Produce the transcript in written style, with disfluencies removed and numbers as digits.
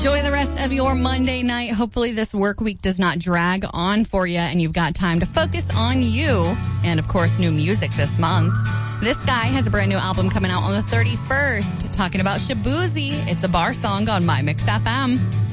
Enjoy the rest of your Monday night. Hopefully this work week does not drag on for you and you've got time to focus on you. And, of course, new music this month. This guy has a brand new album coming out on the 31st, talking about Shaboozey. It's a bar song on My Mix FM.